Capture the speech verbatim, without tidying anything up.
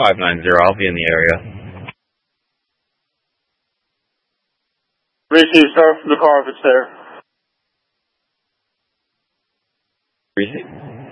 five nine zero, I'll be in the area. Receive, start from the car if it's there. Receive.